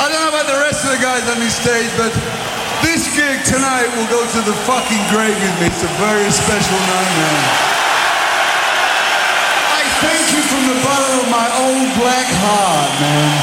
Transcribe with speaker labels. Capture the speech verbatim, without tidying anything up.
Speaker 1: I don't know about the rest of the guys on this stage, but this gig tonight will go to the fucking grave with me. It's a very special night, man. I thank you from the bottom of my old black heart, man.